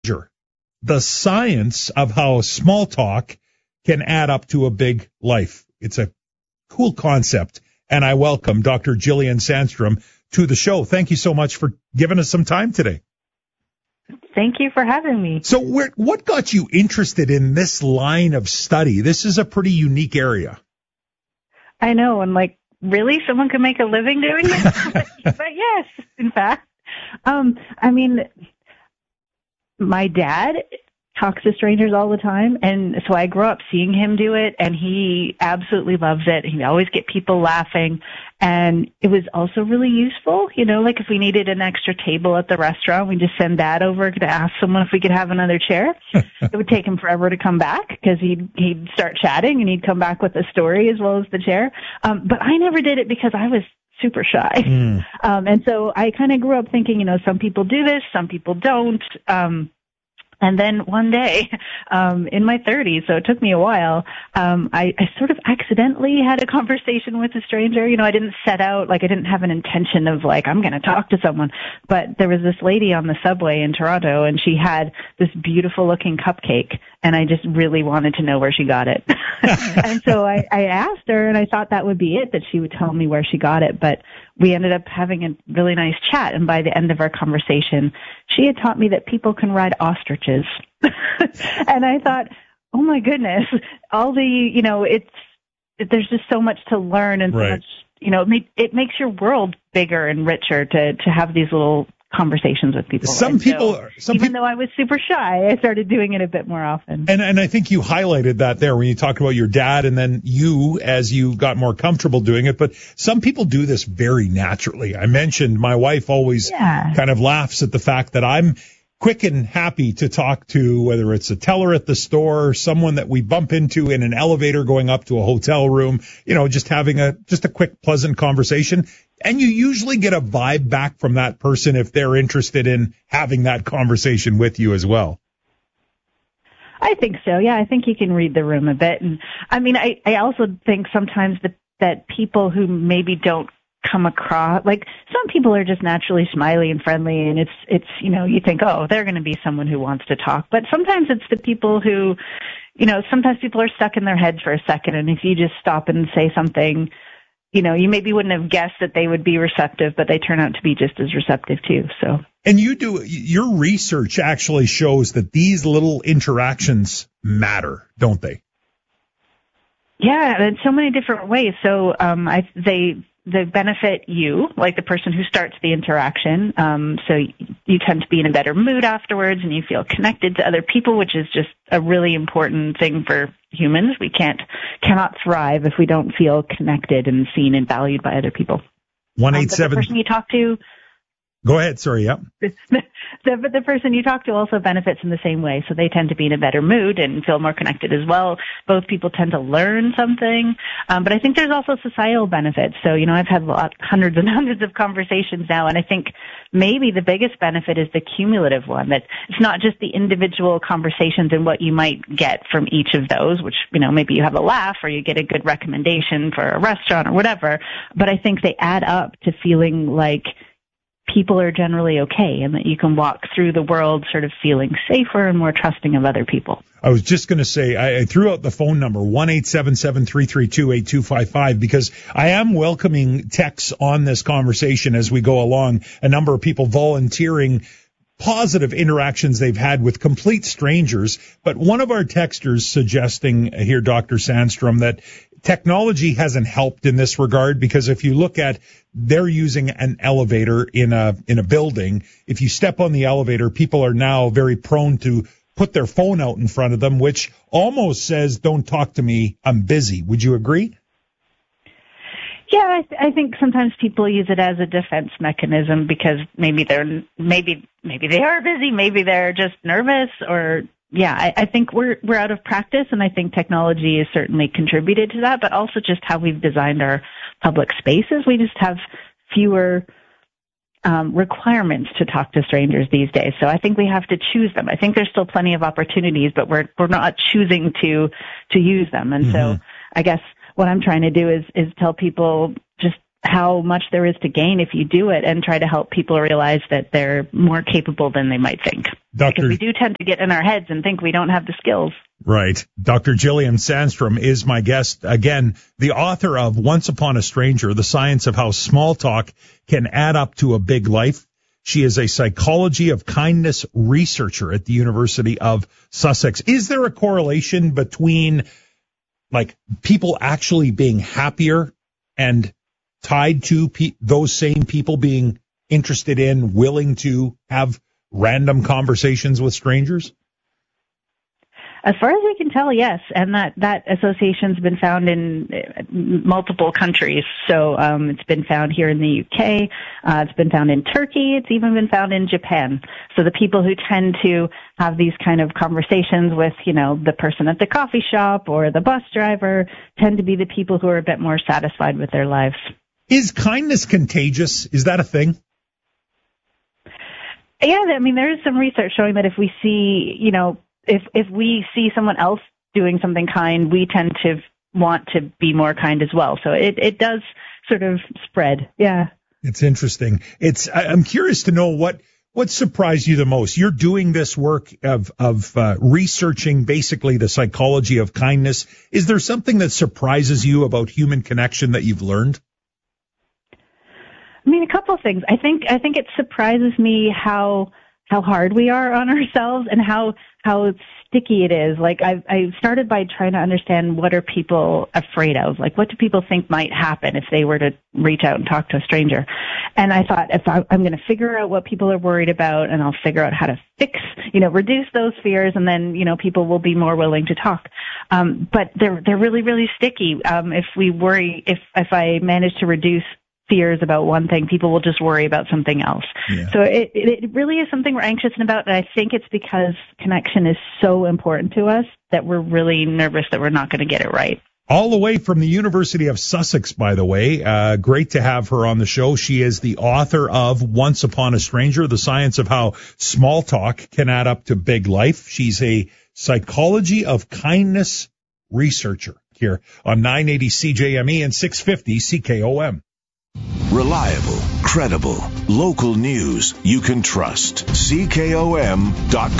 the science of how small talk can add up to a big life. It's a cool concept, and I welcome Dr. Jillian Sandstrom to the show. Thank you so much for giving us some time today. Thank you for having me. So what got you interested in this line of study? This is a pretty unique area. I know, and really, someone could make a living doing this? But yes, in fact. My dad talks to strangers all the time, and so I grew up seeing him do it, and he absolutely loves it. He'd always get people laughing, and it was also really useful. If we needed an extra table at the restaurant, we'd just send Dad over to ask someone if we could have another chair. It would take him forever to come back because he'd start chatting, and he'd come back with a story as well as the chair. But I never did it because I was super shy. And so I kind of grew up thinking, some people do this, some people don't. And then one day, in my 30s, so it took me a while, I sort of accidentally had a conversation with a stranger. I didn't set out, I didn't have an intention of I'm going to talk to someone. But there was this lady on the subway in Toronto, and she had this beautiful looking cupcake, and I just really wanted to know where she got it. And so I asked her, and I thought that would be it, that she would tell me where she got it. But we ended up having a really nice chat, and by the end of our conversation, she had taught me that people can ride ostriches. And I thought, oh my goodness, there's just so much to learn, and so right. much, it makes your world bigger and richer to have these little conversations with people. Even though I was super shy, I started doing it a bit more often. And I think you highlighted that there when you talked about your dad, and then you as you got more comfortable doing it. But some people do this very naturally. I mentioned my wife always kind of laughs at the fact that I'm quick and happy to talk to, whether it's a teller at the store, someone that we bump into in an elevator going up to a hotel room, just having a quick, pleasant conversation. And you usually get a vibe back from that person if they're interested in having that conversation with you as well. I think so. Yeah, I think you can read the room a bit. And I also think sometimes that people who maybe don't come across, some people are just naturally smiley and friendly, and it's you think, oh, they're going to be someone who wants to talk. But sometimes it's the people who, sometimes people are stuck in their heads for a second, and if you just stop and say something, you maybe wouldn't have guessed that they would be receptive, but they turn out to be just as receptive too. So. And your research actually shows that these little interactions matter, don't they? Yeah, in so many different ways. So, they benefit you, like the person who starts the interaction. So you tend to be in a better mood afterwards, and you feel connected to other people, which is just a really important thing for humans. We cannot thrive if we don't feel connected and seen and valued by other people. 187. The person you talk to. Go ahead. Sorry. Yep. The person you talk to also benefits in the same way. So they tend to be in a better mood and feel more connected as well. Both people tend to learn something. But I think there's also societal benefits. So, I've had hundreds and hundreds of conversations now, and I think maybe the biggest benefit is the cumulative one, that it's not just the individual conversations and what you might get from each of those, which, maybe you have a laugh or you get a good recommendation for a restaurant or whatever. But I think they add up to feeling like people are generally okay, and that you can walk through the world sort of feeling safer and more trusting of other people. I was just going to say, I threw out the phone number, 1-877-332-8255, because I am welcoming texts on this conversation as we go along. A number of people volunteering positive interactions they've had with complete strangers. But one of our texters suggesting here, Dr. Sandstrom, that technology hasn't helped in this regard, because if you look at, they're using an elevator in a building. If you step on the elevator, people are now very prone to put their phone out in front of them, which almost says, don't talk to me, I'm busy. Would you agree? Yeah, I think sometimes people use it as a defense mechanism because maybe they are busy, maybe they're just nervous, or I think we're out of practice, and I think technology has certainly contributed to that, but also just how we've designed our public spaces. We just have fewer requirements to talk to strangers these days. So I think we have to choose them. I think there's still plenty of opportunities, but we're not choosing to use them. And so I guess what I'm trying to do is tell people, just how much there is to gain if you do it, and try to help people realize that they're more capable than they might think. Because we do tend to get in our heads and think we don't have the skills. Right. Dr. Gillian Sandstrom is my guest. Again, the author of Once Upon a Stranger, The Science of How Small Talk Can Add Up to a Big Life. She is a psychology of kindness researcher at the University of Sussex. Is there a correlation between, like, people actually being happier and tied to those same people being interested in, willing to have random conversations with strangers? As far as we can tell, yes, and that association's been found in multiple countries. So it's been found here in the UK, it's been found in Turkey, it's even been found in Japan. So the people who tend to have these kind of conversations with, the person at the coffee shop or the bus driver tend to be the people who are a bit more satisfied with their lives. Is kindness contagious? Is that a thing? Yeah, there is some research showing that if we see, if we see someone else doing something kind, we tend to want to be more kind as well. So it does sort of spread. Yeah. It's interesting. I'm curious to know what surprised you the most. You're doing this work of researching basically the psychology of kindness. Is there something that surprises you about human connection that you've learned? A couple of things. I think it surprises me how hard we are on ourselves and how sticky it is. Like I started by trying to understand, what are people afraid of? Like, what do people think might happen if they were to reach out and talk to a stranger? And I thought, if I'm going to figure out what people are worried about, and I'll figure out how to fix, reduce those fears, and then, people will be more willing to talk. But they're really, really sticky. If I manage to reduce fears about one thing, people will just worry about something else. Yeah. So it really is something we're anxious about, and I think it's because connection is so important to us that we're really nervous that we're not going to get it right. All the way from the University of Sussex, by the way. Great to have her on the show. She is the author of Once Upon a Stranger, The Science of How Small Talk Can Add Up to Big Life. She's a psychology of kindness researcher here on 980 CJME and 650 CKOM. Reliable, credible, local news you can trust. CKOM.com.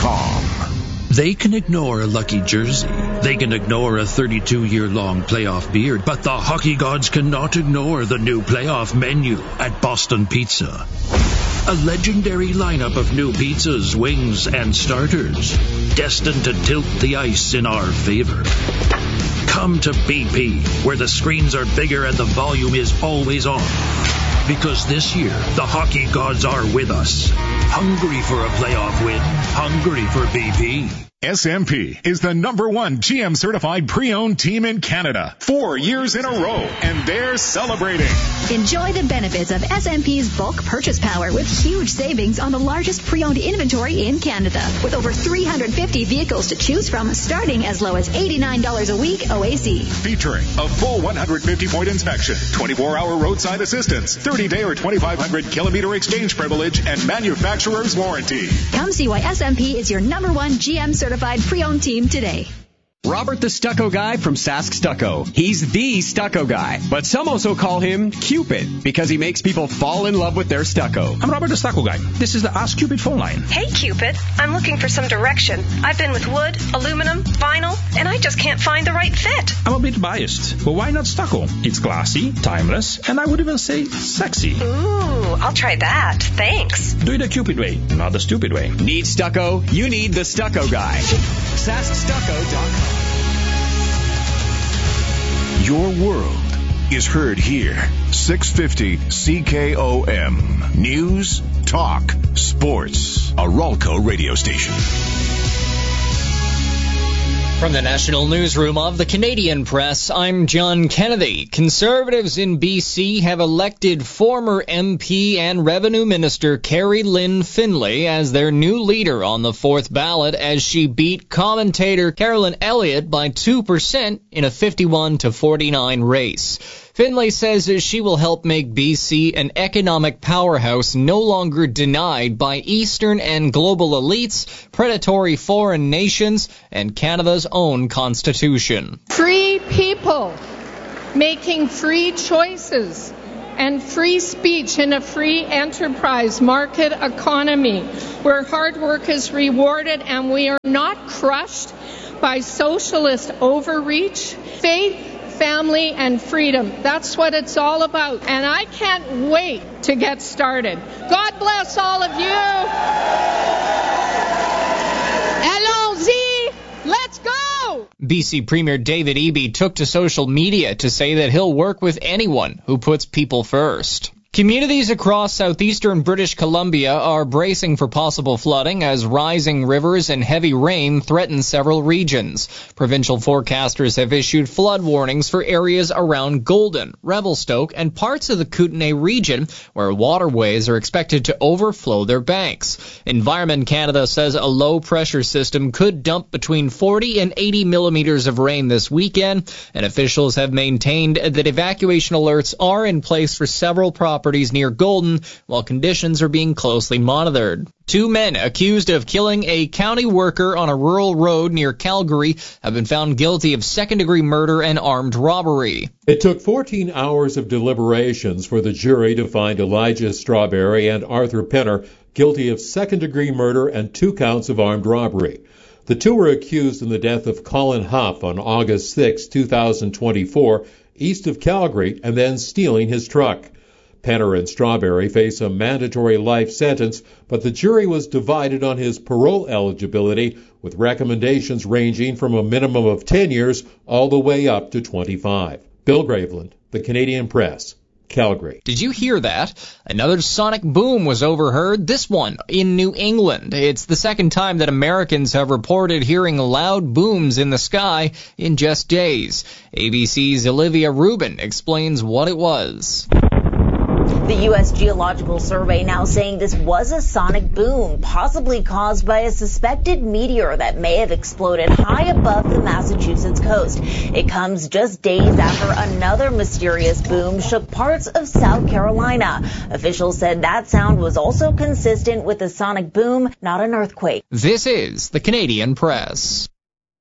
They can ignore a lucky jersey. They can ignore a 32-year-long playoff beard. But the hockey gods cannot ignore the new playoff menu at Boston Pizza. A legendary lineup of new pizzas, wings, and starters, destined to tilt the ice in our favor. Come to BP, where the screens are bigger and the volume is always on. Because this year, the hockey gods are with us. Hungry for a playoff win. Hungry for BP. SMP is the #1 GM certified pre-owned team in Canada, 4 years in a row, and they're celebrating. Enjoy the benefits of SMP's bulk purchase power with huge savings on the largest pre-owned inventory in Canada, with over 350 vehicles to choose from, starting as low as $89 a week OAC. Featuring a full 150-point inspection, 24-hour roadside assistance, 30-day or 2,500-kilometer exchange privilege, and manufacturer's warranty. Come see why SMP is your #1 GM certified pre-owned team today. Robert the Stucco Guy from Sask Stucco. He's the stucco guy, but some also call him Cupid because he makes people fall in love with their stucco. I'm Robert the Stucco Guy. This is the Ask Cupid phone line. Hey, Cupid. I'm looking for some direction. I've been with wood, aluminum, vinyl, and I just can't find the right fit. I'm a bit biased, but why not stucco? It's classy, timeless, and I would even say sexy. Ooh, I'll try that. Thanks. Do it the Cupid way, not the stupid way. Need stucco? You need the Stucco Guy. SaskStucco.com. Your world is heard here. 650 CKOM. News, talk, sports. A Ralco radio station. From the National Newsroom of the Canadian Press, I'm John Kennedy. Conservatives in BC have elected former MP and Revenue Minister Carrie Lynn Finlay as their new leader on the fourth ballot as she beat commentator Carolyn Elliott by 2% in a 51-49 race. Finlay says she will help make BC an economic powerhouse no longer denied by Eastern and global elites, predatory foreign nations, and Canada's own constitution. Free people making free choices and free speech in a free enterprise market economy where hard work is rewarded and we are not crushed by socialist overreach. Faith, family, and freedom. That's what it's all about. And I can't wait to get started. God bless all of you. Allons-y. Let's go. BC Premier David Eby took to social media to say that he'll work with anyone who puts people first. Communities across southeastern British Columbia are bracing for possible flooding as rising rivers and heavy rain threaten several regions. Provincial forecasters have issued flood warnings for areas around Golden, Revelstoke, and parts of the Kootenay region where waterways are expected to overflow their banks. Environment Canada says a low-pressure system could dump between 40 and 80 millimeters of rain this weekend, and officials have maintained that evacuation alerts are in place for several properties near Golden, while conditions are being closely monitored. 2 men accused of killing a county worker on a rural road near Calgary have been found guilty of second-degree murder and armed robbery. It took 14 hours of deliberations for the jury to find Elijah Strawberry and Arthur Penner guilty of second-degree murder and 2 counts of armed robbery. The two were accused in the death of Colin Huff on August 6, 2024, east of Calgary, and then stealing his truck. Penner and Strawberry face a mandatory life sentence, but the jury was divided on his parole eligibility, with recommendations ranging from a minimum of 10 years all the way up to 25. Bill Graveland, The Canadian Press, Calgary. Did you hear that? Another sonic boom was overheard, this one in New England. It's the second time that Americans have reported hearing loud booms in the sky in just days. ABC's Olivia Rubin explains what it was. The U.S. Geological Survey now saying this was a sonic boom, possibly caused by a suspected meteor that may have exploded high above the Massachusetts coast. It comes just days after another mysterious boom shook parts of South Carolina. Officials said that sound was also consistent with a sonic boom, not an earthquake. This is the Canadian Press.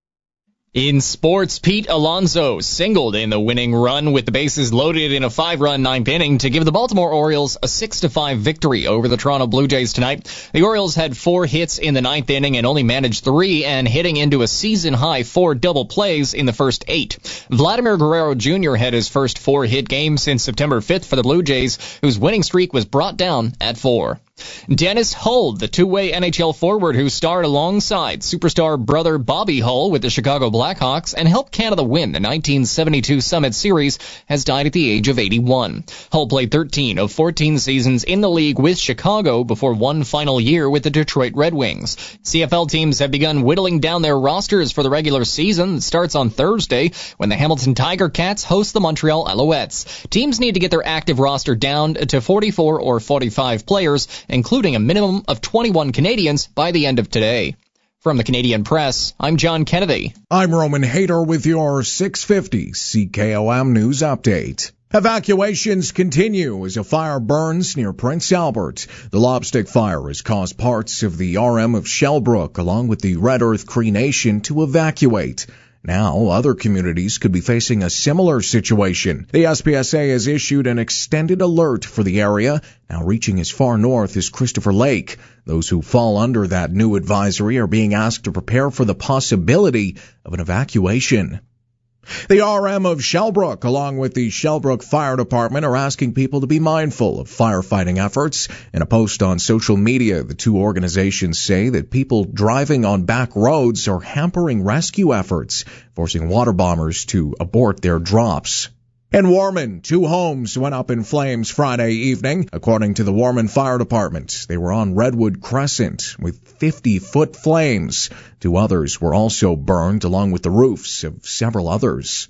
In sports, Pete Alonso singled in the winning run with the bases loaded in a 5-run 9th inning to give the Baltimore Orioles a 6-5 victory over the Toronto Blue Jays tonight. The Orioles had 4 hits in the 9th inning and only managed 3, and hitting into a season-high 4 double plays in the first 8. Vladimir Guerrero Jr. had his first 4-hit game since September 5th for the Blue Jays, whose winning streak was brought down at 4. Dennis Hull, the two-way NHL forward who starred alongside superstar brother Bobby Hull with the Chicago Blackhawks and helped Canada win the 1972 Summit Series, has died at the age of 81. Hull played 13 of 14 seasons in the league with Chicago before one final year with the Detroit Red Wings. CFL teams have begun whittling down their rosters for the regular season. It starts on Thursday when the Hamilton Tiger Cats host the Montreal Alouettes. Teams need to get their active roster down to 44 or 45 players, including a minimum of 21 Canadians by the end of today. From the Canadian Press, I'm John Kennedy. I'm Roman Hayter with your 650 CKOM News Update. Evacuations continue as a fire burns near Prince Albert. The Lobstick Fire has caused parts of the RM of Shellbrook along with the Red Earth Cree Nation to evacuate. Now, other communities could be facing a similar situation. The SPSA has issued an extended alert for the area, now reaching as far north as Christopher Lake. Those who fall under that new advisory are being asked to prepare for the possibility of an evacuation. The RM of Shellbrook, along with the Shellbrook Fire Department, are asking people to be mindful of firefighting efforts. In a post on social media, the two organizations say that people driving on back roads are hampering rescue efforts, forcing water bombers to abort their drops. In Warman, 2 homes went up in flames Friday evening. According to the Warman Fire Department, they were on Redwood Crescent with 50-foot flames. 2 others were also burned, along with the roofs of several others.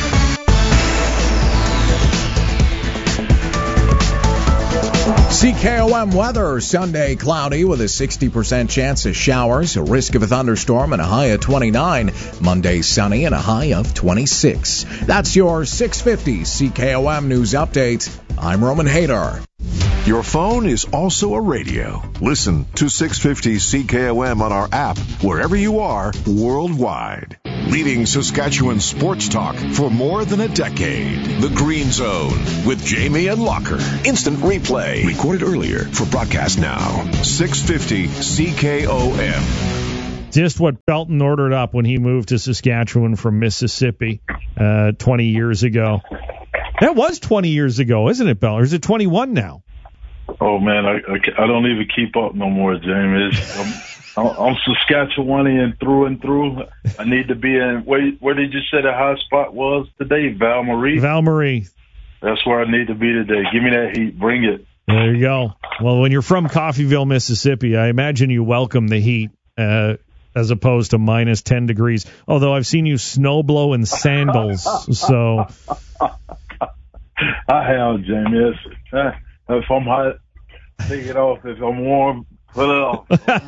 CKOM weather, Sunday cloudy with a 60% chance of showers, a risk of a thunderstorm and a high of 29. Monday sunny and a high of 26. That's your 650 CKOM News Update. I'm Roman Hayter. Your phone is also a radio. Listen to 650 CKOM on our app wherever you are worldwide. leading Saskatchewan sports talk for more than a decade. The Green Zone with Jamie and Locker. Instant replay. Recorded earlier for broadcast now. 650 CKOM. Just what Belton ordered up when he moved to Saskatchewan from Mississippi 20 years ago. That was 20 years ago, isn't it, Belton? Or is it 21 now? Oh, man, I don't even keep up no more, Jamie. I'm Saskatchewanian through and through. I need to be in, where did you say the high spot was today? Val-Marie? Val-Marie. That's where I need to be today. Give me that heat. Bring it. There you go. Well, when you're from Coffeyville, Mississippi, I imagine you welcome the heat as opposed to minus 10 degrees. Although I've seen you snowblow in sandals, so... I have, Jamie. If I'm hot, take it off. If I'm warm, put it off.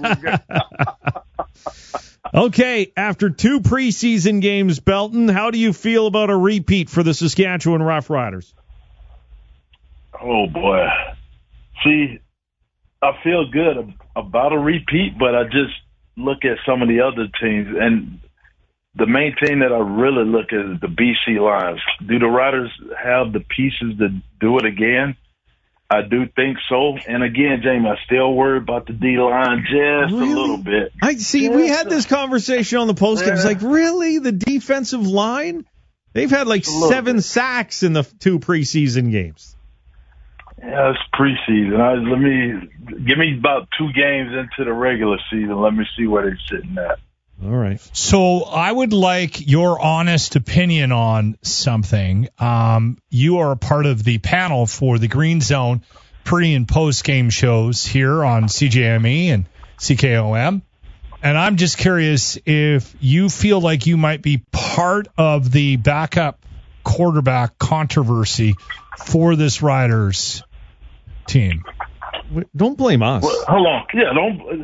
Okay, after 2 preseason games, Belton, how do you feel about a repeat for the Saskatchewan Roughriders? Oh, boy. See, I feel good about a repeat, but I just look at some of the other teams, and the main team that I really look at is the BC Lions. Do the Riders have the pieces to do it again? I do think so. And again, Jamie, I still worry about the D-line just a little bit. I see. We had this conversation on the postgame. It's like, really? The defensive line? They've had like 7 sacks in the 2 preseason games. Yeah, it's preseason. Give me about 2 games into the regular season. Let me see where they're sitting at. All right. So I would like your honest opinion on something. You are a part of the panel for the Green Zone pre- and post-game shows here on CJME and CKOM. And I'm just curious if you feel like you might be part of the backup quarterback controversy for this Riders team. Don't blame us. Well, hold on. Yeah,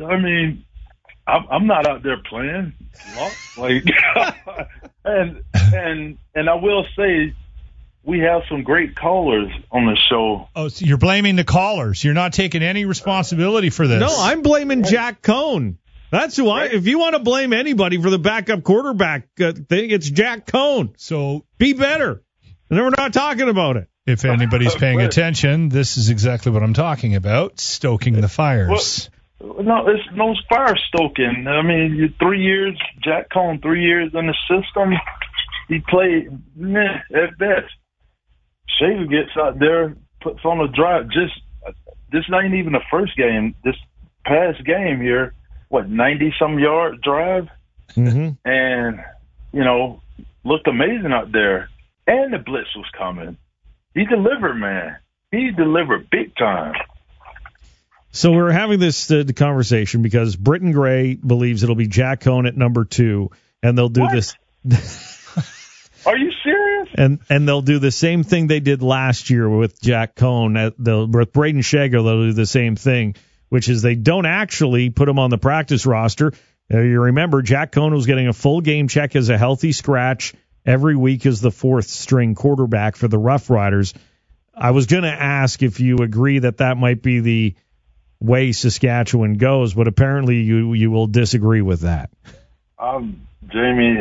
I'm not out there playing, like, and I will say we have some great callers on the show. Oh, so you're blaming the callers. You're not taking any responsibility for this. No, I'm blaming Jack Cohn. That's who if you want to blame anybody for the backup quarterback thing, it's Jack Cohn. So be better. And then we're not talking about it. If anybody's paying attention, this is exactly what I'm talking about, stoking the fires. No, it's no fire stoking. I mean, you 3 years, Jack Cohn, 3 years in the system. He played at best. Shaver gets out there, puts on a drive. This ain't even the first game. This past game here, 90-some yard drive, and looked amazing out there. And the blitz was coming. He delivered, man. He delivered big time. So we're having this conversation because Britton Gray believes it'll be Jack Cohn at number 2, and they'll do this. Are you serious? And they'll do the same thing they did last year with Jack Cohn. With Braden Shager, they'll do the same thing, which is they don't actually put him on the practice roster. You remember, Jack Cohn was getting a full game check as a healthy scratch every week as the 4th-string quarterback for the Rough Riders. I was going to ask if you agree that might be the way Saskatchewan goes, but apparently you will disagree with that. Jamie,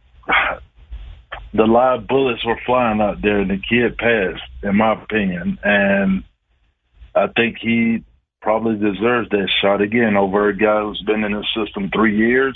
the live bullets were flying out there, and the kid passed, in my opinion, and I think he probably deserves that shot again over a guy who's been in the system 3 years.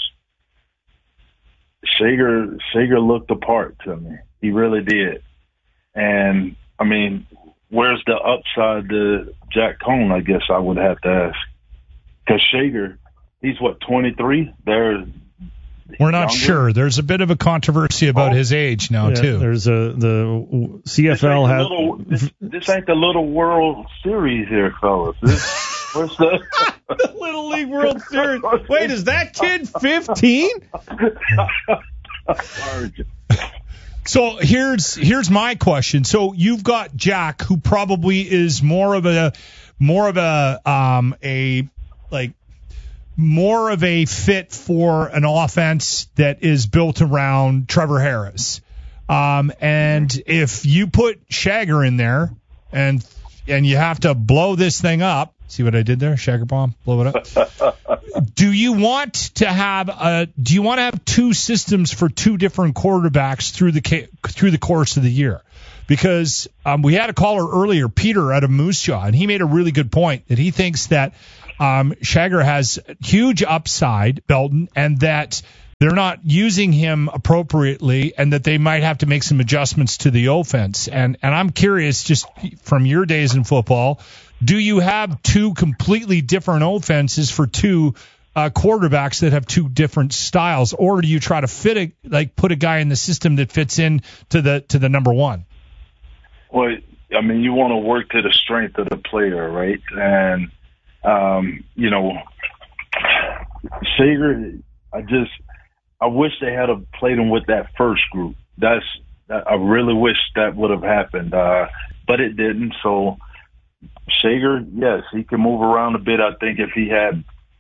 Shager looked the part to me. He really did. And, I mean, where's the upside to Jack Cohn, I guess I would have to ask. Because Shager, he's 23? We're not sure. There's a bit of a controversy about his age now, too. There's the CFL has... This ain't the Little World Series here, fellas. Where's the... the Little League World Series. Wait, is that kid 15? So here's my question. So you've got Jack, who probably is more of a fit for an offense that is built around Trevor Harris. And if you put Shager in there and you have to blow this thing up, see what I did there? Shager bomb, blow it up. Do you want to have two systems for two different quarterbacks through the course of the year? Because we had a caller earlier, Peter out of Moose Jaw, and he made a really good point that he thinks that Shager has huge upside, Belton, and that they're not using him appropriately, and that they might have to make some adjustments to the offense. And I'm curious, just from your days in football, do you have two completely different offenses for two quarterbacks that have two different styles, or do you try to put a guy in the system that fits in to the number one? Well, I mean, you want to work to the strength of the player, right? And Shager, I wish they had played him with that first group. I really wish that would have happened, but it didn't. So Shager, yes, he can move around a bit. I think if he had,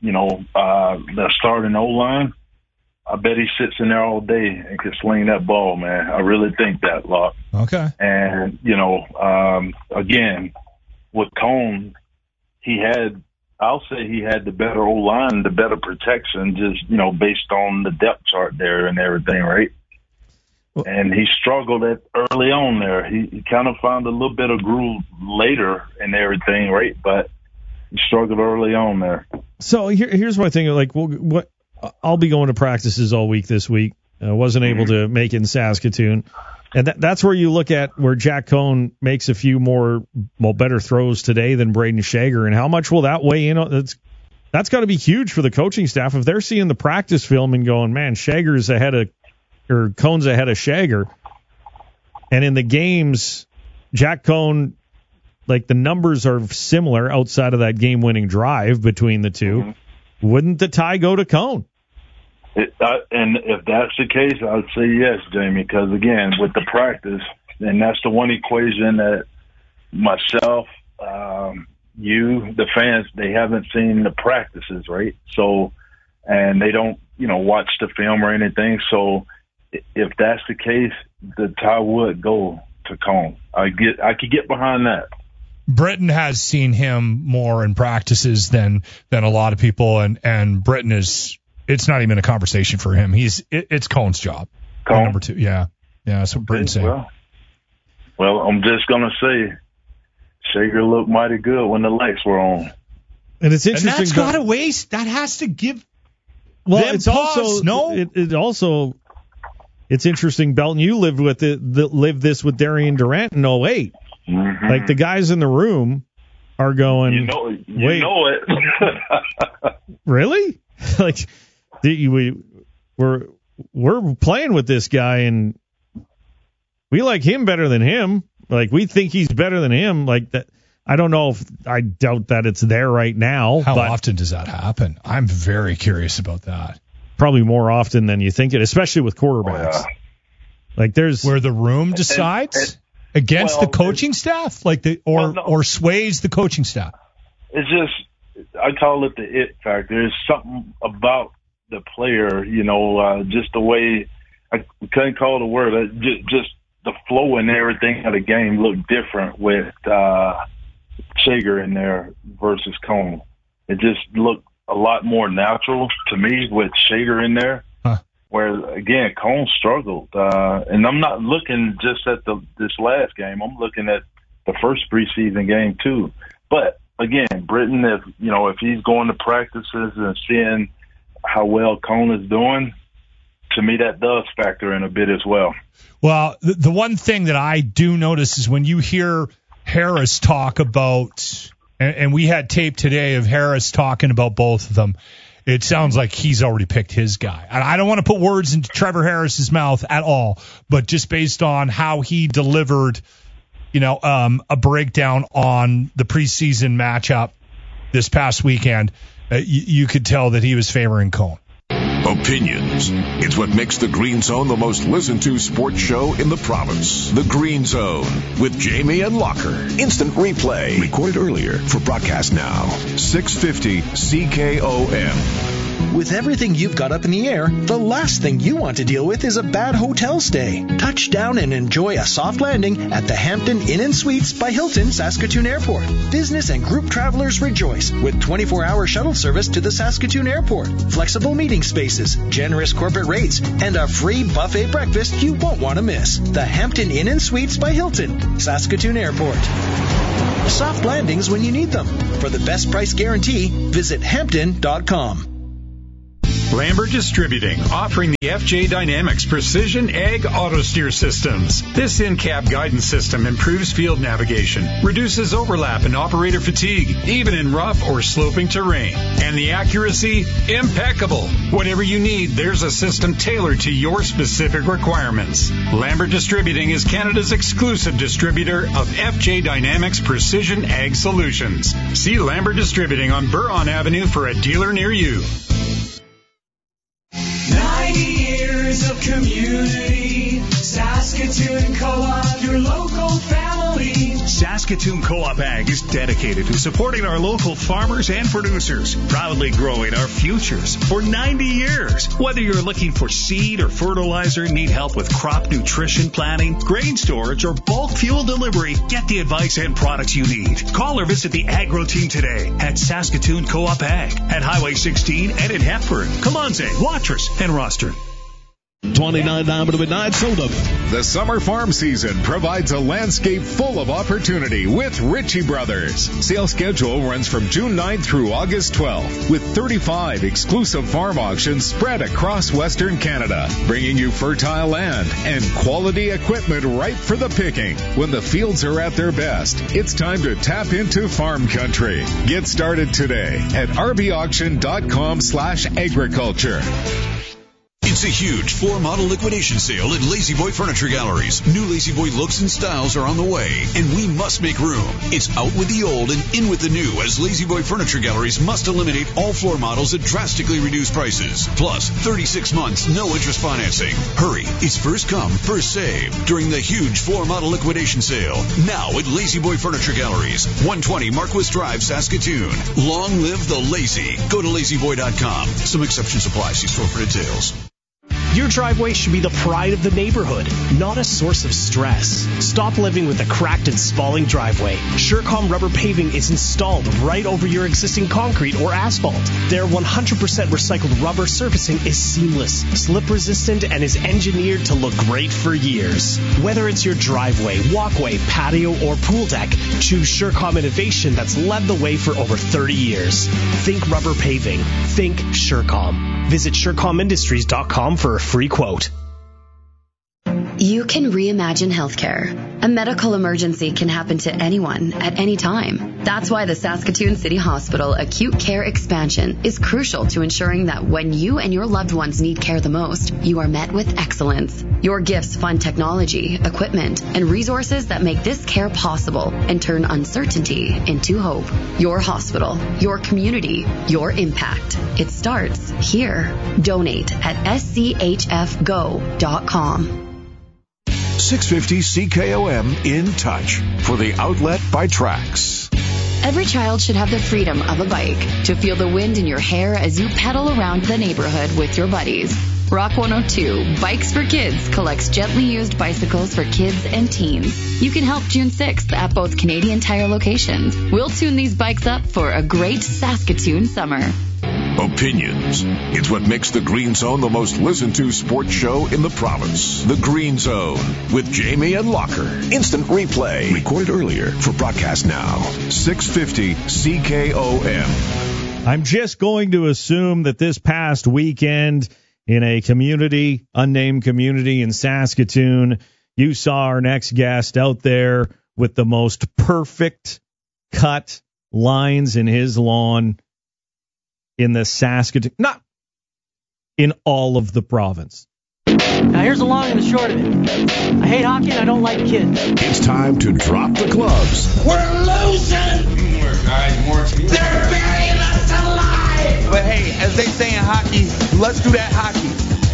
the starting O-line, I bet he sits in there all day and can sling that ball, man. I really think that, Locke. Okay. And, again, with Cone, I'll say he had the better O-line, the better protection, just, based on the depth chart there and everything, right? And he struggled early on there. He kind of found a little bit of groove later and everything, right? But he struggled early on there. So here's my thing. I'll be going to practices all week this week. I wasn't able to make it in Saskatoon. And that's where you look at where Jack Cone makes a few better throws today than Braden Shager. And how much will that weigh in? That's got to be huge for the coaching staff. If they're seeing the practice film and going, man, Cone's ahead of Shager. And in the games, Jack Cone, the numbers are similar outside of that game-winning drive between the two. Mm-hmm. Wouldn't the tie go to Cone? And if that's the case, I'd say yes, Jamie, because, again, with the practice, and that's the one equation that myself, you, the fans, they haven't seen the practices, right? So, and they don't, watch the film or anything. So if that's the case, the tie would go to Cone. I could get behind that. Britton has seen him more in practices than a lot of people, and Britton it's not even a conversation for him. It's Cone's job. Cone? Number two. Yeah, that's what Britton's saying. Well, I'm just gonna say, Shager looked mighty good when the lights were on. And it's interesting. And that's got to waste. That has to give. Well, it's also it's interesting, Belton. You lived this with Darian Durant in 2008. Mm-hmm. The guys in the room are going. You know it. Really? We're playing with this guy and we like him better than him. We think he's better than him. That. I don't know I doubt that it's there right now. How often does that happen? I'm very curious about that. Probably more often than you think it, especially with quarterbacks. Oh, yeah. There's where the room decides against the coaching staff, or sways the coaching staff. It's just, I call it the it factor. There's something about the player, just the way, I couldn't call it a word, just the flow and everything of the game looked different with Shager in there versus Cone. It just looked a lot more natural to me with Shager in there. Where, again, Cone struggled. And I'm not looking just at this last game. I'm looking at the first preseason game, too. But, again, Britton, if he's going to practices and seeing how well Cone is doing, to me that does factor in a bit as well. Well, the one thing that I do notice is when you hear Harris talk about, and we had tape today of Harris talking about both of them, it sounds like he's already picked his guy. And I don't want to put words into Trevor Harris's mouth at all, but just based on how he delivered, a breakdown on the preseason matchup this past weekend, you could tell that he was favoring Cone. Opinions. It's what makes the Green Zone the most listened to sports show in the province. The Green Zone with Jamie and Locker. Instant replay. Recorded earlier for broadcast now. 650 CKOM. With everything you've got up in the air, the last thing you want to deal with is a bad hotel stay. Touch down and enjoy a soft landing at the Hampton Inn & Suites by Hilton Saskatoon Airport. Business and group travelers rejoice with 24-hour shuttle service to the Saskatoon Airport, flexible meeting spaces, generous corporate rates, and a free buffet breakfast you won't want to miss. The Hampton Inn & Suites by Hilton, Saskatoon Airport. Soft landings when you need them. For the best price guarantee, visit Hampton.com. Lambert Distributing, offering the FJ Dynamics Precision Ag Auto Steer Systems. This in-cab guidance system improves field navigation, reduces overlap and operator fatigue, even in rough or sloping terrain. And the accuracy, impeccable. Whatever you need, there's a system tailored to your specific requirements. Lambert Distributing is Canada's exclusive distributor of FJ Dynamics Precision Ag Solutions. See Lambert Distributing on Buron Avenue for a dealer near you. 90 years of community, Saskatoon Co-op, your local family. Saskatoon Co-op Ag is dedicated to supporting our local farmers and producers, proudly growing our futures for 90 years. Whether you're looking for seed or fertilizer, need help with crop nutrition planning, grain storage, or bulk fuel delivery, get the advice and products you need. Call or visit the Agro Team today at Saskatoon Co-op Ag at Highway 16 and in Hepburn, Comanze, Watrous, and Rosthern. 29 Diamond Midnight Soda. The summer farm season provides a landscape full of opportunity with Ritchie Brothers. Sales schedule runs from June 9th through August 12th with 35 exclusive farm auctions spread across Western Canada, bringing you fertile land and quality equipment ripe for the picking. When the fields are at their best, it's time to tap into farm country. Get started today at rbauction.com/agriculture. It's a huge floor-model liquidation sale at Lazy Boy Furniture Galleries. New Lazy Boy looks and styles are on the way, and we must make room. It's out with the old and in with the new, as Lazy Boy Furniture Galleries must eliminate all floor models at drastically reduced prices. Plus, 36 months, no interest financing. Hurry, it's first come, first save during the huge floor model liquidation sale. Now at Lazy Boy Furniture Galleries, 120 Marquis Drive, Saskatoon. Long live the lazy. Go to lazyboy.com. Some exceptions apply. See store for details. Your driveway should be the pride of the neighborhood, not a source of stress. Stop living with a cracked and spalling driveway. Surecom rubber paving is installed right over your existing concrete or asphalt. Their 100% recycled rubber surfacing is seamless, slip resistant, and is engineered to look great for years. Whether it's your driveway, walkway, patio, or pool deck, choose Surecom innovation that's led the way for over 30 years. Think rubber paving. Think Surecom. Visit SurecomIndustries.com for a free quote. You can reimagine healthcare. A medical emergency can happen to anyone at any time. That's why the Saskatoon City Hospital Acute Care Expansion is crucial to ensuring that when you and your loved ones need care the most, you are met with excellence. Your gifts fund technology, equipment, and resources that make this care possible and turn uncertainty into hope. Your hospital, your community, your impact. It starts here. Donate at schfgo.com. 650 CKOM in touch for the outlet by Trax. Every child should have the freedom of a bike to feel the wind in your hair as you pedal around the neighborhood with your buddies. Rock 102 Bikes for Kids collects gently used bicycles for kids and teens. You can help June 6th at both Canadian Tire locations. We'll tune these bikes up for a great Saskatoon summer. Opinions. It's what makes the Green Zone the most listened to sports show in the province. The Green Zone with Jamie and Locker. Instant replay. Recorded earlier for broadcast now. 650 CKOM. I'm just going to assume that this past weekend in a community, unnamed community in Saskatoon, you saw our next guest out there with the most perfect cut lines in his lawn in the Saskatoon, not in all of the province. Now here's the long and the short of it. I hate hockey and I don't like kids. It's time to drop the gloves. We're losing! More, guys, more. They're burying us alive! But hey, as they say in hockey, let's do that hockey.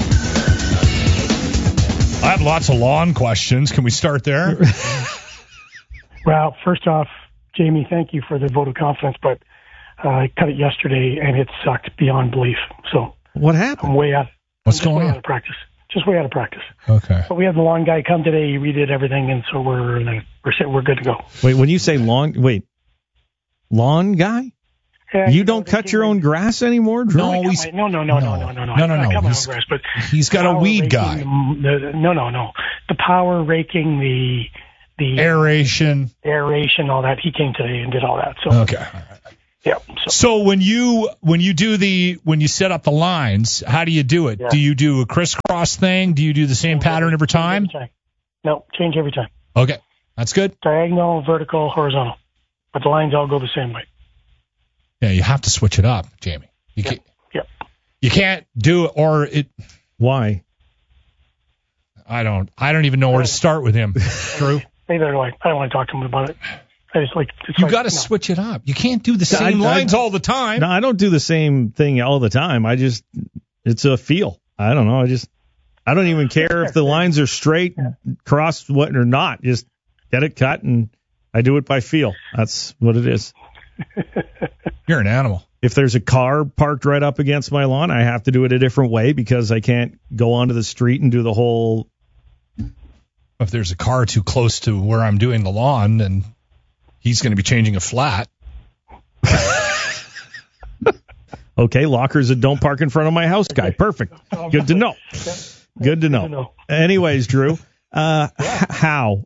I have lots of lawn questions. Can we start there? Well, first off, Jamie, thank you for the vote of confidence, but I cut it yesterday, and it sucked beyond belief. So what happened? I'm way out. What's going on? Out of practice. Just way out of practice. Okay. But we had the lawn guy come today. He redid everything, and so we're good to go. Wait, when you say lawn guy? Yeah, you don't cut your own grass anymore, Drew? No, No. He's got a weed guy. The power raking, the aeration, all that. He came today and did all that. So okay. Yeah. So when you set up the lines, how do you do it? Yeah. Do you do a crisscross thing? Do you do the same pattern every time? No, change every time. Okay, that's good. Diagonal, vertical, horizontal, but the lines all go the same way. Yeah, you have to switch it up, Jamie. You can't do it or it. Why? I don't even know where to start with him, Drew. Neither do I. I don't want to talk to him about it. You got to switch it up. You can't do the same lines all the time. No, I don't do the same thing all the time. It's a feel. I don't know. I don't even care if the lines are straight, crossed, what or not. Just get it cut, and I do it by feel. That's what it is. You're an animal. If there's a car parked right up against my lawn, I have to do it a different way because I can't go onto the street and do the whole. If there's a car too close to where I'm doing the lawn, then he's going to be changing a flat. Okay, lockers that don't park in front of my house guy. Perfect. Good to know. Good to know. Anyways, Drew, how?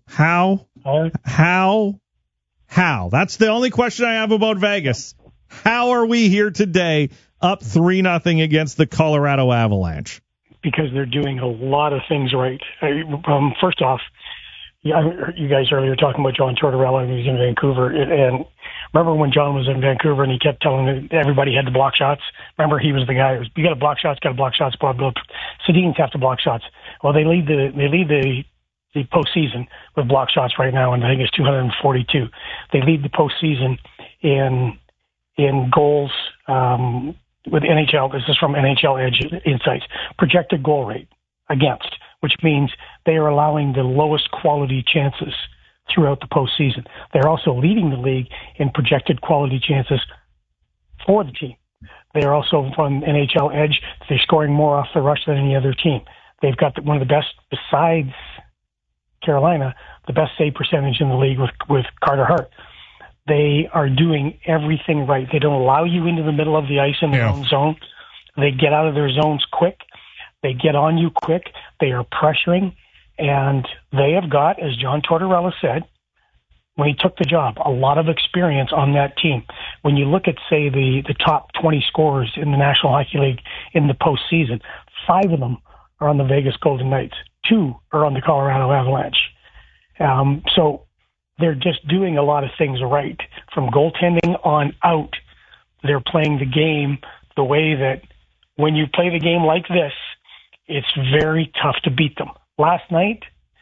That's the only question I have about Vegas. How are we here today up 3-0 against the Colorado Avalanche? Because they're doing a lot of things right. First off, you guys earlier talking about John Tortorella, and he's in Vancouver. And remember when John was in Vancouver and he kept telling everybody had to block shots? Remember, he was the guy. You got to block shots, blah, blah. Sedins have to block shots. Well, they lead the postseason with block shots right now, and I think it's 242. They lead the postseason in goals with NHL. This is from NHL Edge Insights. Projected goal rate against, which means they are allowing the lowest quality chances throughout the postseason. They're also leading the league in projected quality chances for the team. They are also from NHL Edge. They're scoring more off the rush than any other team. They've got one of the best, besides Carolina, the best save percentage in the league with Carter Hart. They are doing everything right. They don't allow you into the middle of the ice in their own zone. They get out of their zones quick. They get on you quick. They are pressuring. And they have got, as John Tortorella said, when he took the job, a lot of experience on that team. When you look at, say, the top 20 scorers in the National Hockey League in the postseason, 5 of them are on the Vegas Golden Knights. 2 are on the Colorado Avalanche. So they're just doing a lot of things right. From goaltending on out, they're playing the game the way that when you play the game like this, it's very tough to beat them. Last night,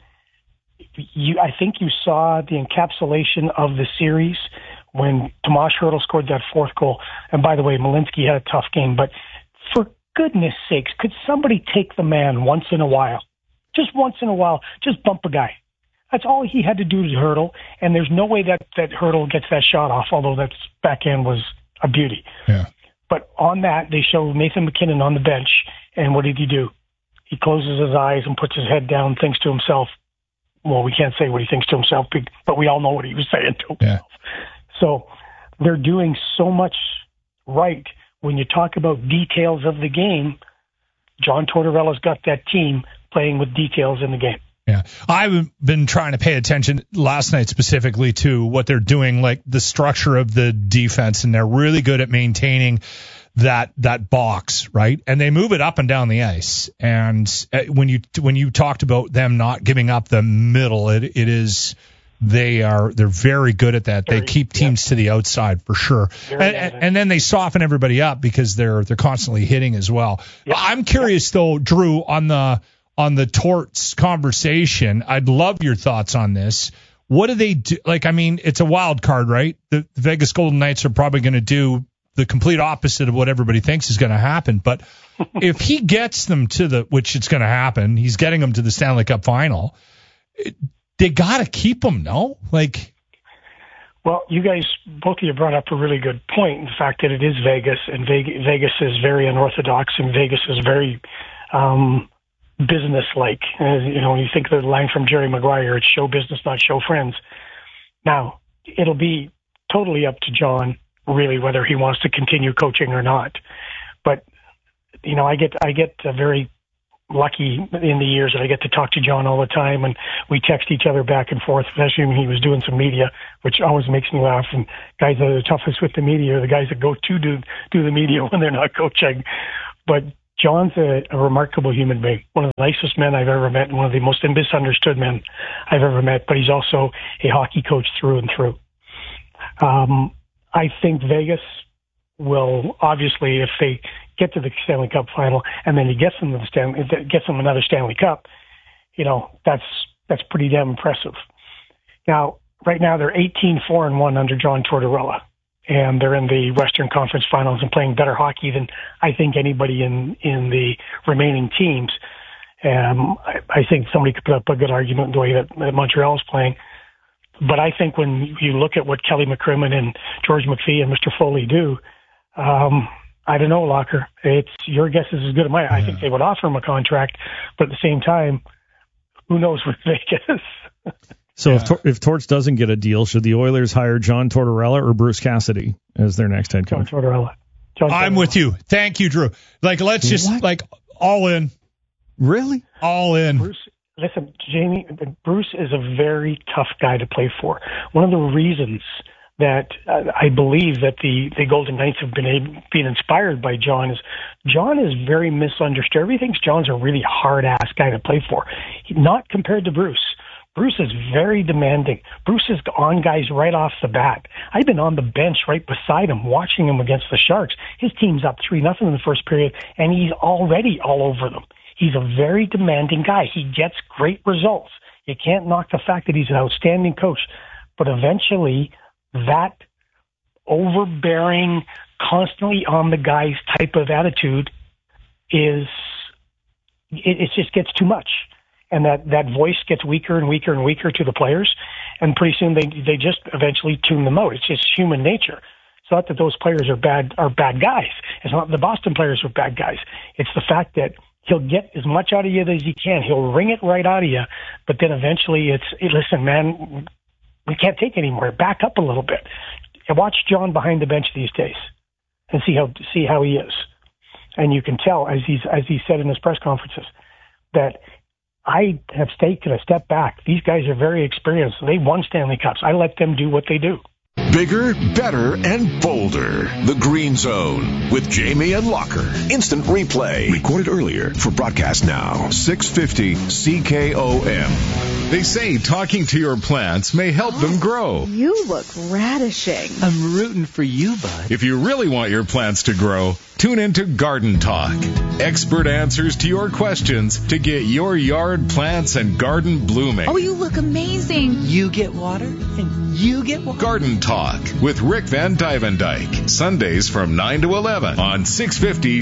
I think you saw the encapsulation of the series when Tomas Hertl scored that 4th goal. And by the way, Malinsky had a tough game, but for goodness sakes, could somebody take the man once in a while? Just once in a while, just bump a guy. That's all he had to do to Hertl, and there's no way that Hertl gets that shot off, although that backhand was a beauty. Yeah. But on that, they show Nathan MacKinnon on the bench, and what did he do? He closes his eyes and puts his head down, thinks to himself, well, we can't say what he thinks to himself, but we all know what he was saying to himself. So they're doing so much right. When you talk about details of the game, John Tortorella's got that team playing with details in the game. Yeah, I've been trying to pay attention last night specifically to what they're doing, like the structure of the defense, and they're really good at maintaining that box, right? And they move it up and down the ice. And when you talked about them not giving up the middle, they're very good at that. They keep teams to the outside for sure, and then they soften everybody up because they're constantly hitting as well. Yep. I'm curious though, Drew, on the Torts conversation. I'd love your thoughts on this. What do they do? Like, I mean, it's a wild card, right? The Vegas Golden Knights are probably going to do the complete opposite of what everybody thinks is going to happen. But if he gets them which it's going to happen, he's getting them to the Stanley Cup final. They got to keep him, no? Like, Well, you guys, both of you brought up a really good point. The fact that it is Vegas, and Vegas is very unorthodox, and Vegas is very business-like. You know, when you think of the line from Jerry Maguire, it's show business, not show friends. Now, it'll be totally up to John, really, whether he wants to continue coaching or not. But, you know, I get very lucky in the years that I get to talk to John all the time, and we text each other back and forth, especially when he was doing some media, which always makes me laugh. And guys that are the toughest with the media are the guys that go to do the media when they're not coaching. But John's a remarkable human being, one of the nicest men I've ever met, and one of the most misunderstood men I've ever met, but he's also a hockey coach through and through. I think Vegas will, obviously, if they get to the Stanley Cup final and then he gets them another Stanley Cup, you know, that's pretty damn impressive. Now, right now they're 18-4-1 under John Tortorella, and they're in the Western Conference Finals and playing better hockey than I think anybody in the remaining teams. I think somebody could put up a good argument the way that Montreal is playing. But I think when you look at what Kelly McCrimmon and George McPhee and Mr. Foley do, I don't know, Locker. It's your guess is as good as mine. I think they would offer him a contract, but at the same time, who knows with Vegas? So if Torts doesn't get a deal, should the Oilers hire John Tortorella or Bruce Cassidy as their next head coach? John Tortorella. I'm with you. Thank you, Drew. Like, let's just all in. Really? All in. Bruce, listen, Jamie, Bruce is a very tough guy to play for. One of the reasons that I believe that the Golden Knights have been inspired by John is very misunderstood. Everybody thinks John's a really hard-ass guy to play for. Not compared to Bruce. Bruce is very demanding. Bruce is on guys right off the bat. I've been on the bench right beside him, watching him against the Sharks. His team's up 3-0 in the first period, and he's already all over them. He's a very demanding guy. He gets great results. You can't knock the fact that he's an outstanding coach. But eventually, that overbearing, constantly on the guys type of attitude it just gets too much. And that voice gets weaker and weaker and weaker to the players. And pretty soon they just eventually tune them out. It's just human nature. It's not that those players are bad guys. It's not the Boston players are bad guys. It's the fact that he'll get as much out of you as he can. He'll wring it right out of you. But then eventually listen, man, we can't take anymore. Back up a little bit. And watch John behind the bench these days and see how he is. And you can tell, as he said in his press conferences, that I have taken a step back. These guys are very experienced. They won Stanley Cups. I let them do what they do. Bigger, better, and bolder. The Green Zone with Jamie and Locker. Instant replay. Recorded earlier for broadcast now. 650 CKOM. They say talking to your plants may help them grow. You look radishing. I'm rooting for you, bud. If you really want your plants to grow, tune into Garden Talk. Expert answers to your questions to get your yard plants and garden blooming. Oh, you look amazing. You get water and you get water. Garden Talk with Rick Van Dyke. Sundays from 9 to 11 on 650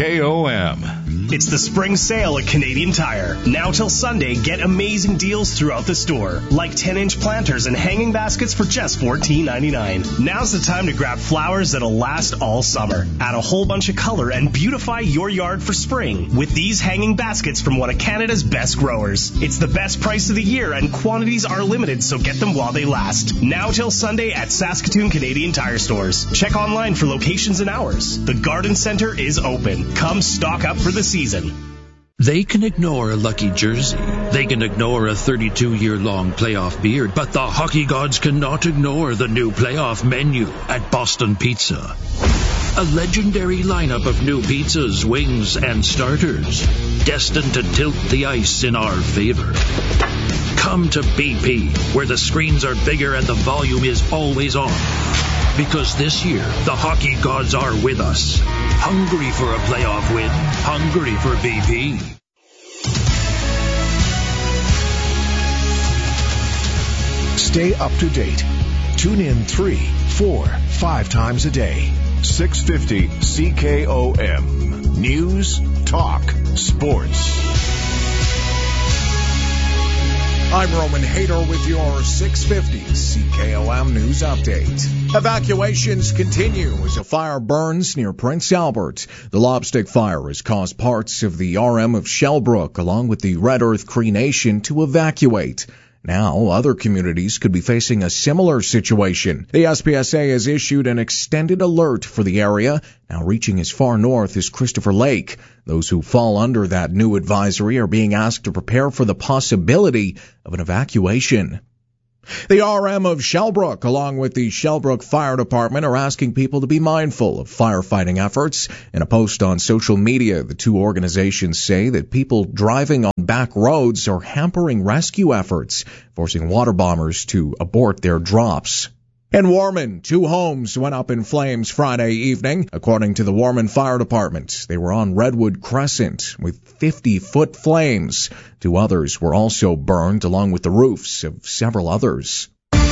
CKOM. It's the spring sale at Canadian Tire. Now till Sunday, get amazing deals throughout the store. Like 10-inch planters and hanging baskets for just $14.99. Now's the time to grab flowers that'll last all summer. Add a whole bunch of color and beautify your yard for spring with these hanging baskets from one of Canada's best growers. It's the best price of the year and quantities are limited, so get them while they last. Now till Sunday at Saskatoon Canadian Tire stores. Check online for locations and hours. The Garden Center is open. Come stock up for the season. They can ignore a lucky jersey. They can ignore a 32-year-long playoff beard. But the hockey gods cannot ignore the new playoff menu at Boston Pizza. A legendary lineup of new pizzas, wings, and starters, destined to tilt the ice in our favor. Come to BP, where the screens are bigger and the volume is always on. Because this year, the hockey gods are with us. Hungry for a playoff win. Hungry for BP. Stay up to date. Tune in 3, 4, 5 times a day. 650 CKOM. News, talk, sports. I'm Roman Hader with your 650 CKOM News Update. Evacuations continue as a fire burns near Prince Albert. The Lobstick Fire has caused parts of the RM of Shellbrook along with the Red Earth Cree Nation to evacuate. Now, other communities could be facing a similar situation. The SPSA has issued an extended alert for the area, now reaching as far north as Christopher Lake. Those who fall under that new advisory are being asked to prepare for the possibility of an evacuation. The RM of Shellbrook, along with the Shellbrook Fire Department, are asking people to be mindful of firefighting efforts. In a post on social media, the two organizations say that people driving on back roads are hampering rescue efforts, forcing water bombers to abort their drops. In Warman, 2 homes went up in flames Friday evening. According to the Warman Fire Department, they were on Redwood Crescent with 50-foot flames. 2 others were also burned, along with the roofs of several others.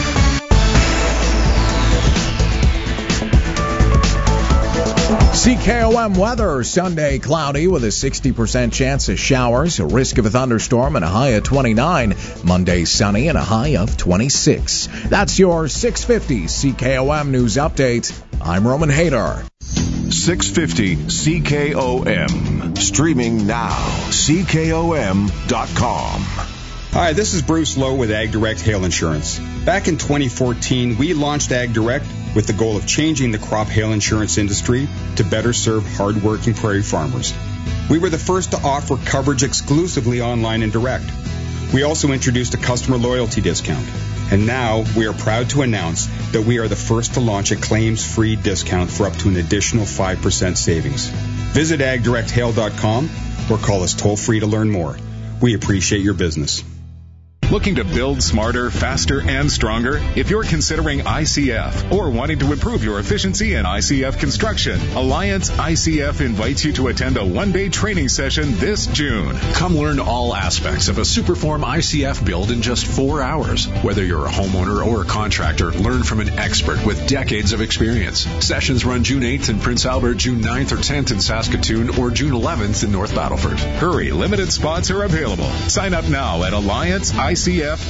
CKOM weather, Sunday cloudy with a 60% chance of showers, a risk of a thunderstorm and a high of 29. Monday sunny and a high of 26. That's your 650 CKOM News Update. I'm Roman Hader. 650 CKOM. Streaming now. CKOM.com. Hi, this is Bruce Lowe with Ag Direct Hail Insurance. Back in 2014, we launched Ag Direct with the goal of changing the crop hail insurance industry to better serve hard-working prairie farmers. We were the first to offer coverage exclusively online and direct. We also introduced a customer loyalty discount. And now we are proud to announce that we are the first to launch a claims-free discount for up to an additional 5% savings. Visit agdirecthail.com or call us toll-free to learn more. We appreciate your business. Looking to build smarter, faster, and stronger? If you're considering ICF or wanting to improve your efficiency in ICF construction, Alliance ICF invites you to attend a one-day training session this June. Come learn all aspects of a Superform ICF build in just 4 hours. Whether you're a homeowner or a contractor, learn from an expert with decades of experience. Sessions run June 8th in Prince Albert, June 9th or 10th in Saskatoon, or June 11th in North Battleford. Hurry, limited spots are available. Sign up now at AllianceICF.ca.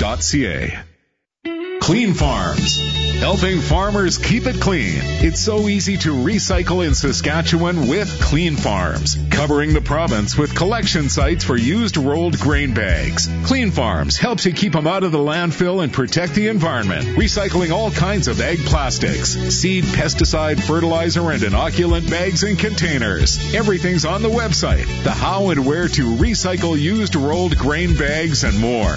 Clean Farms, helping farmers keep it clean. It's so easy to recycle in Saskatchewan with Clean Farms, covering the province with collection sites for used rolled grain bags. Clean Farms helps you keep them out of the landfill and protect the environment, recycling all kinds of ag plastics, seed, pesticide, fertilizer, and inoculant bags and containers. Everything's on the website, the how and where to recycle used rolled grain bags and more.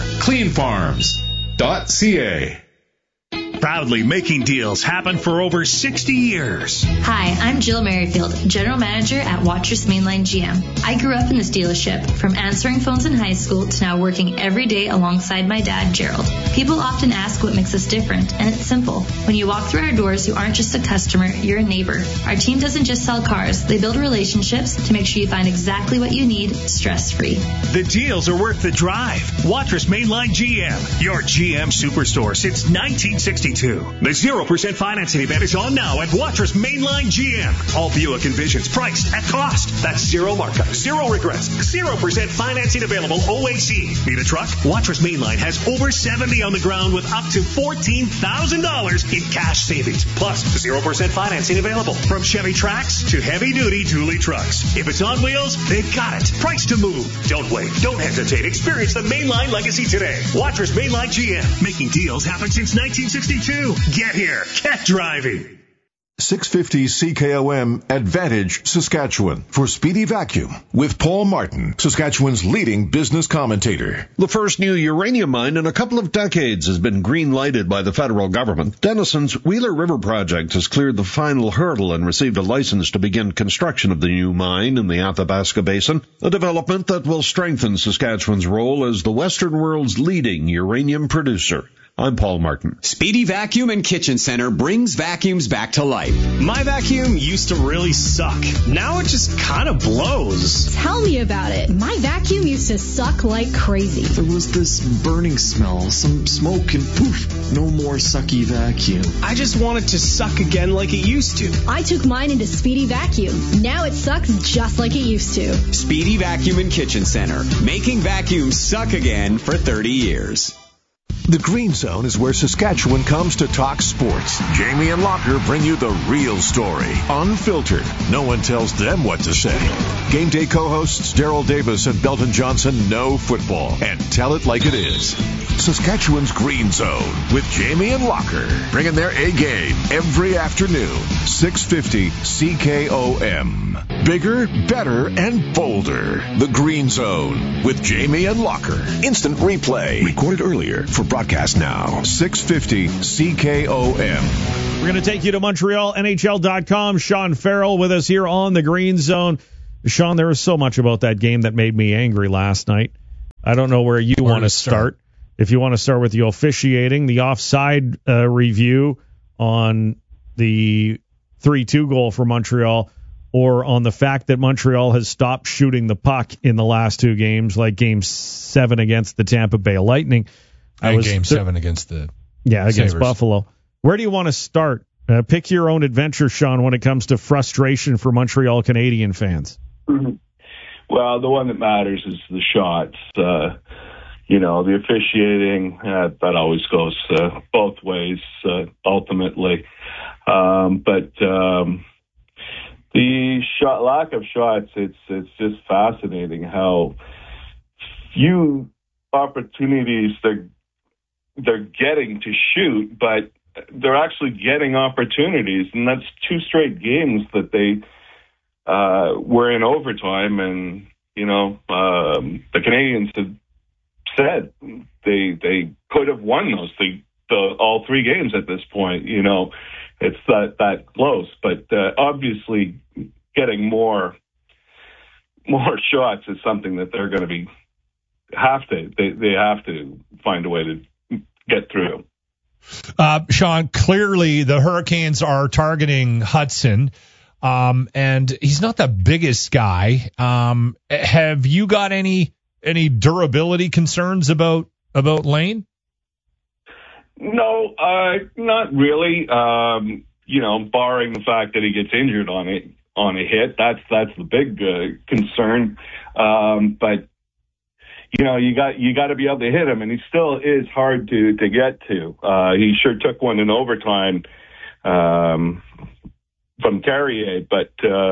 Cleanfarms.ca. Proudly making deals happen for over 60 years. Hi, I'm Jill Merrifield, General Manager at Watrous Mainline GM. I grew up in this dealership, from answering phones in high school to now working every day alongside my dad, Gerald. People often ask what makes us different, and it's simple. When you walk through our doors, you aren't just a customer, you're a neighbor. Our team doesn't just sell cars, they build relationships to make sure you find exactly what you need, stress-free. The deals are worth the drive. Watrous Mainline GM, your GM superstore since 1962. The 0% financing event is on now at Watrous Mainline GM. All Buick Envisions priced at cost. That's zero markup, zero regrets, 0% financing available OAC. Need a truck? Watrous Mainline has over 70 on the ground with up to $14,000 in cash savings. Plus 0% financing available from Chevy Trax to heavy-duty dually trucks. If it's on wheels, they've got it. Price to move. Don't wait. Don't hesitate. Experience the Mainline legacy today. Watrous Mainline GM. Making deals happen since 1962. Get here. Get driving. 650 CKOM Advantage Saskatchewan for Speedy Vacuum with Paul Martin, Saskatchewan's leading business commentator. The first new uranium mine in a couple of decades has been green-lighted by the federal government. Denison's Wheeler River project has cleared the final hurdle and received a license to begin construction of the new mine in the Athabasca Basin, a development that will strengthen Saskatchewan's role as the Western world's leading uranium producer. I'm Paul Martin. Speedy Vacuum and Kitchen Center brings vacuums back to life. My vacuum used to really suck. Now it just kind of blows. Tell me about it. My vacuum used to suck like crazy. There was this burning smell, some smoke, and poof, no more sucky vacuum. I just want it to suck again like it used to. I took mine into Speedy Vacuum. Now it sucks just like it used to. Speedy Vacuum and Kitchen Center, making vacuums suck again for 30 years. The Green Zone is where Saskatchewan comes to talk sports. Jamie and Locker bring you the real story, unfiltered. No one tells them what to say. Game day co-hosts Daryl Davis and Belton Johnson know football and tell it like it is. Saskatchewan's Green Zone with Jamie and Locker, bringing their A game every afternoon, 650 CKOM. Bigger, better, and bolder. The Green Zone with Jamie and Locker. Instant replay. Recorded earlier for broadcast now. 650 CKOM. We're going to take you to Montreal, NHL.com. Sean Farrell with us here on the Green Zone. Sean, there was so much about that game that made me angry last night. I don't know where you want to start. If you want to start with the officiating, the offside review on the 3-2 goal for Montreal, or on the fact that Montreal has stopped shooting the puck in the last two games, like Game 7 against the Tampa Bay Lightning. And Game 7 against the against Sabres. Buffalo. Where do you want to start? Pick your own adventure, Sean, when it comes to frustration for Montreal Canadian fans. Well, the one that matters is the shots. The officiating, that always goes both ways, ultimately. But the lack of shots, it's just fascinating how few opportunities they're getting to shoot, but they're actually getting opportunities, and that's two straight games that they were in overtime, and the Canadians had said they could have won all three games at this point. It's that close, but obviously getting more shots is something that they're going to they have to find a way to get through. Sean, clearly the Hurricanes are targeting Hudson, and he's not the biggest guy. Have you got any durability concerns about Lane? No, not really. Barring the fact that he gets injured on a hit, that's the big concern. But you got to be able to hit him, and he still is hard to get to. He sure took one in overtime from Carrier, but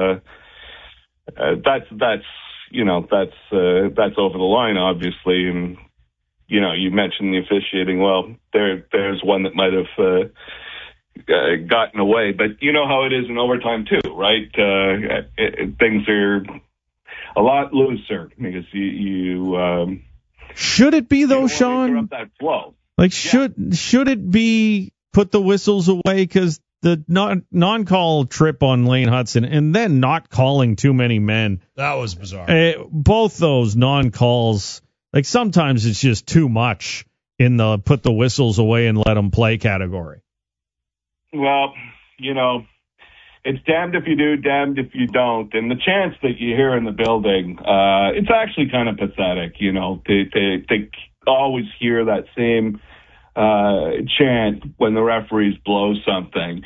that's over the line, obviously. And you mentioned the officiating. Well, there's one that might have gotten away, but you know how it is in overtime too, right? Things are a lot looser because you should it be though, Sean? That flow. Like should it be put the whistles away, because the non-call trip on Lane Hudson and then not calling too many men. That was bizarre. Both those non-calls, like sometimes it's just too much in the put the whistles away and let them play category. Well, it's damned if you do, damned if you don't. And the chants that you hear in the building, it's actually kind of pathetic, They always hear that same chant when the referees blow something.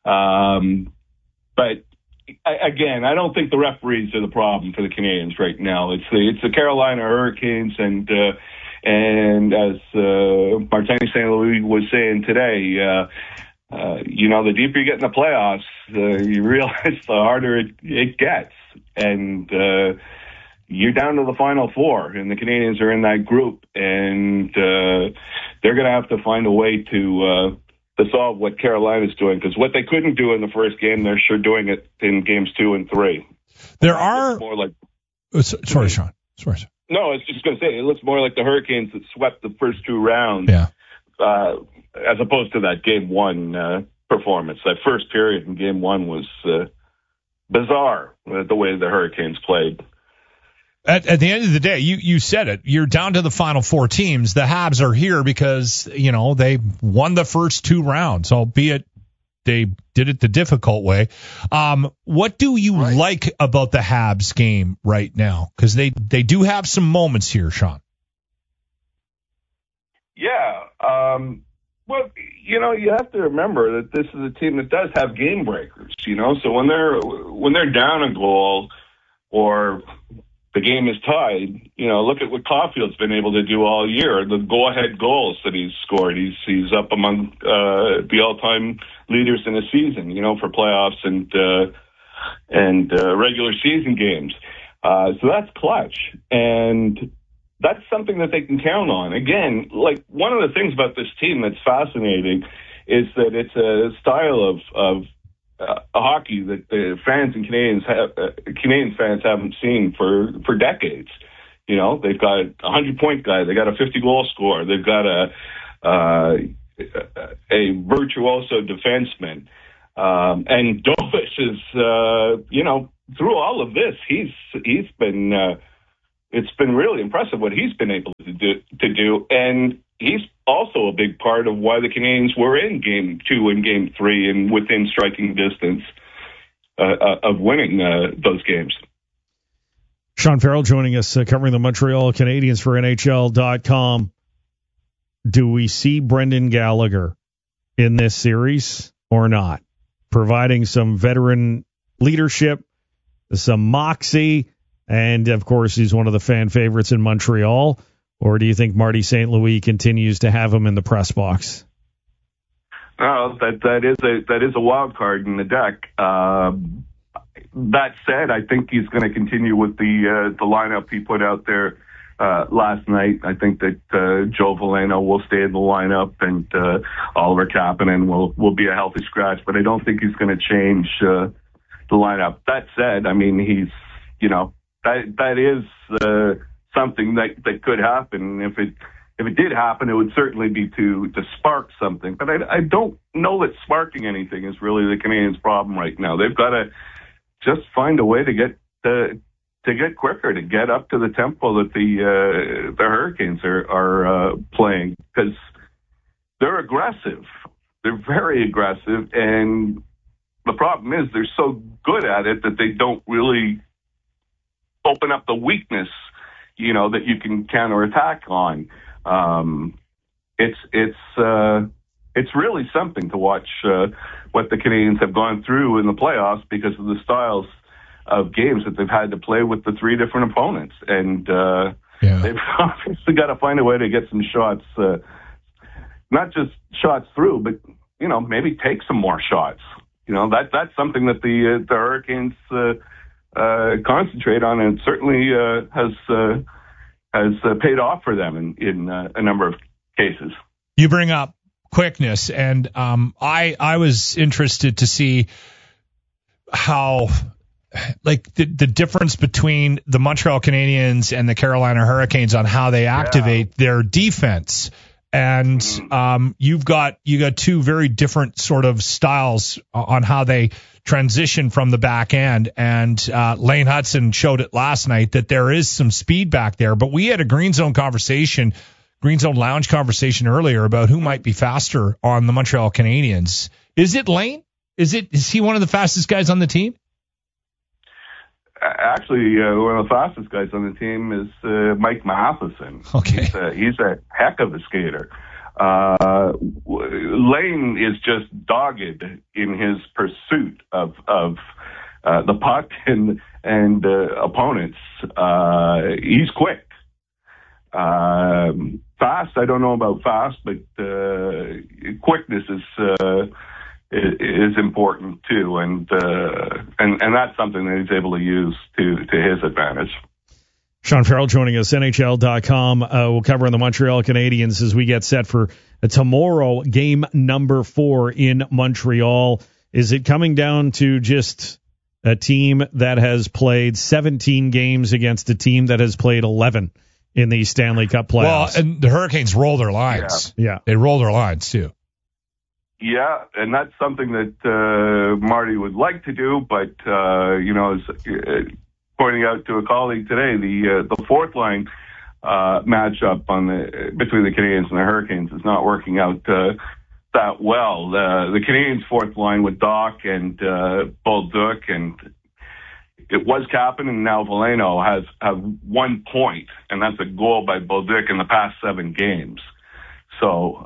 But again, I don't think the referees are the problem for the Canadians right now. It's the Carolina Hurricanes, and as Martin St. Louis was saying today, the deeper you get in the playoffs, you realize the harder it gets. And you're down to the Final Four, and the Canadians are in that group, and they're going to have to find a way to solve what Carolina's doing, because what they couldn't do in the first game, they're sure doing it in games 2 and 3. There are more like. Sorry, Sean. Sorry. No, I was just going to say it looks more like the Hurricanes that swept the first 2 rounds. Yeah. As opposed to that Game 1 performance. That first period in Game 1 was bizarre, the way the Hurricanes played. At the end of the day, you said it. You're down to the final 4 teams. The Habs are here because, they won the first 2 rounds, albeit they did it the difficult way. What do you like about the Habs game right now? Because they do have some moments here, Sean. Yeah. Well, you have to remember that this is a team that does have game breakers, so when they're down a goal or the game is tied, look at what Caulfield's been able to do all year. The go-ahead goals that he's scored, he's up among the all-time leaders in a season, for playoffs and regular season games. So that's clutch, and that's something that they can count on. Again, like one of the things about this team that's fascinating is that it's a style of hockey that the fans and Canadian fans haven't seen for decades. They've got a 100-point guy, they got a 50-goal scorer, they've got a virtuoso defenseman, and Dovish is through all of this, he's been it's been really impressive what he's been able to do, and he's also a big part of why the Canadians were in Game 2 and Game 3 and within striking distance of winning those games. Sean Farrell joining us, covering the Montreal Canadiens for NHL.com. Do we see Brendan Gallagher in this series or not? Providing some veteran leadership, some moxie, and, of course, he's one of the fan favorites in Montreal. Or do you think Marty St. Louis continues to have him in the press box? That is a wild card in the deck. That said, I think he's going to continue with the lineup he put out there last night. I think that Joe Veleno will stay in the lineup, and Oliver Kapanen will be a healthy scratch. But I don't think he's going to change the lineup. That said, I mean, he's that is something that could happen. If it did happen, it would certainly be to spark something. But I don't know that sparking anything is really the Canadians' problem right now. They've got to just find a way to get quicker, to get up to the tempo that the Hurricanes are playing, because they're aggressive. They're very aggressive, and the problem is they're so good at it that they don't really open up the weakness, that you can counterattack on. It's really something to watch what the Canadians have gone through in the playoffs because of the styles of games that they've had to play with the three different opponents. And they've obviously got to find a way to get some shots, not just shots through, but, maybe take some more shots. That's something that the Hurricanes concentrate on, and certainly has paid off for them in a number of cases. You bring up quickness, and I was interested to see how, like, the difference between the Montreal Canadiens and the Carolina Hurricanes on how they activate their defense. And you've got two very different sort of styles on how they transition from the back end. And Lane Hudson showed it last night that there is some speed back there. But we had a Green Zone Lounge conversation earlier about who might be faster on the Montreal Canadiens. Is it Lane? Is he one of the fastest guys on the team? Actually, one of the fastest guys on the team is Mike Matheson. Okay. He's a heck of a skater. Lane is just dogged in his pursuit of the puck and opponents. He's quick. Fast, I don't know about fast, but quickness is important too, and that's something that he's able to use to his advantage. Sean Farrell joining us, NHL.com. We'll cover on the Montreal Canadiens as we get set for tomorrow, game number 4 in Montreal. Is it coming down to just a team that has played 17 games against a team that has played 11 in the Stanley Cup playoffs? Well, and the Hurricanes roll their lines. Yeah. They roll their lines too. Yeah, and that's something that Marty would like to do, but pointing out to a colleague today, the fourth line matchup between the Canadians and the Hurricanes is not working out that well. The Canadians' fourth line with Doc and Bolduc, and it was Kapanen, and now Veleno have 1 point, and that's a goal by Bolduc in the past 7 games. So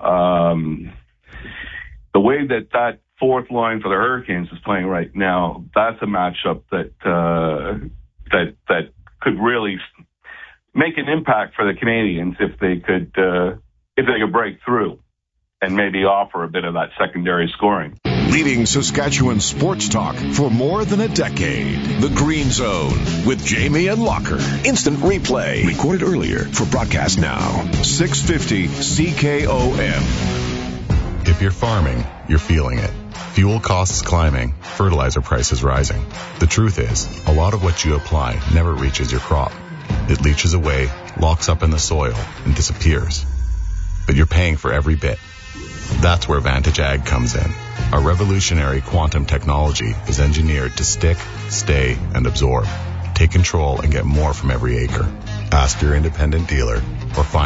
the way that fourth line for the Hurricanes is playing right now, that's a matchup that really make an impact for the Canadians if they could break through and maybe offer a bit of that secondary scoring. Leading Saskatchewan sports talk for more than a decade. The Green Zone with Jamie and Locker. Instant replay. Recorded earlier for broadcast now. 650 CKOM. If you're farming, you're feeling it. Fuel costs climbing, fertilizer prices rising. The truth is, a lot of what you apply never reaches your crop. It leaches away, locks up in the soil, and disappears. But you're paying for every bit. That's where Vantage Ag comes in. Our revolutionary quantum technology is engineered to stick, stay, and absorb. Take control and get more from every acre. Ask your independent dealer or find